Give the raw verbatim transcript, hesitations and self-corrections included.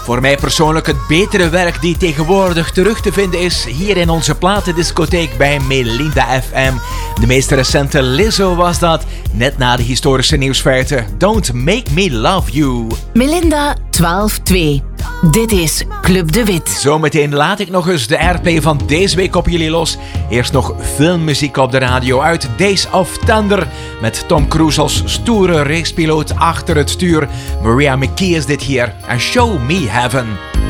Voor mij persoonlijk het betere werk die tegenwoordig terug te vinden is hier in onze platendiscotheek bij Melinda F M. De meest recente Lizzo was dat, net na de historische nieuwsfeiten. Don't Make Me Love You. Melinda twaalf twee. Dit is Club de Wit. Zometeen laat ik nog eens de R P van deze week op jullie los. Eerst nog filmmuziek op de radio uit Days of Thunder. Met Tom Cruise als stoere racepiloot achter het stuur. Maria McKee is dit hier en Show Me Heaven.